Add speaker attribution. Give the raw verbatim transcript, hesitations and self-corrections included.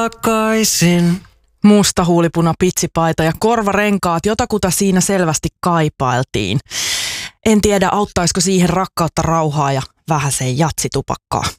Speaker 1: takaisin.
Speaker 2: Musta huulipuna pitsipaita ja korvarenkaat, jotakuta siinä selvästi kaipailtiin. En tiedä, auttaisiko siihen rakkautta, rauhaa ja vähäsen jatsitupakkaa.